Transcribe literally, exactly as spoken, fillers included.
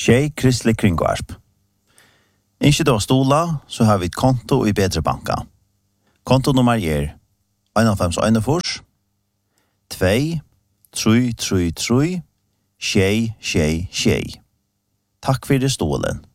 Tjej Kristelig Kringvarp. Ikke da stola, så har vi et konto i Bedre Banka. Kontonummer er en fem en fors, två, tre, tre, tre, tjej, tjej, tjej. Takk for det stolen.